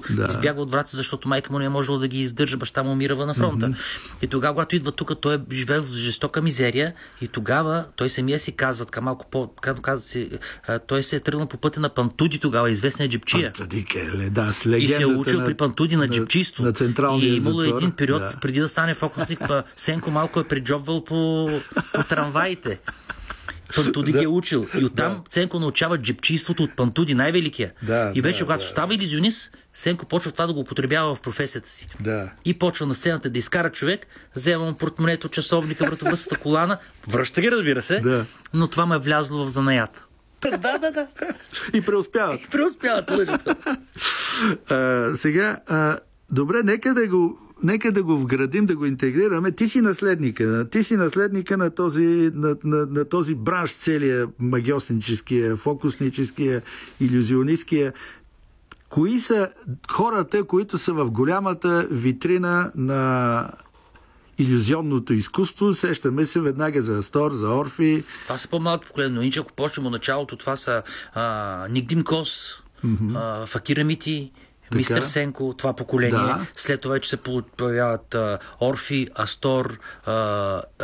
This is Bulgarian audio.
избягва от Враца, защото майка му не е можела да ги издържа, баща му умирава на фронта. И тогава, когато идва тук, той живее в жестока мизерия и тогава той самия си казва, така малко той се е тръгнал по пътя на Пантуди тогава, известния джипчия. И се е учил при Пантуди на джипчийство. И имало един период, преди да стане фокусник, Сенко малко е приджобвал по трамваите. Пантуди ги е учил. И оттам Ценко научава джипчийството от Пантуди, най-великия. И вече, когато става илюзионист, Сенко почва това да го употребява в професията си. И почва на сцената да изкара човек, взема му портмонето, часовника, вратовръстната колана, връща ги, разбира се, но това му е влязло в занаята. Да. И преуспяват. Сега, добре, нека да го вградим, да го интегрираме. Ти си наследника на този бранш, целия магиосническия, фокусническия, илюзионистския. Кои са хората, които са в голямата витрина на илюзионното изкуство? Сещаме се веднага за Астор, за Орфи. Това са по-малко поколение, но ако почнем от началото, това са Нигдим Кос, Факир Амити, Мистер Сенко, това поколение. След това вече се появяват Орфи, Астор,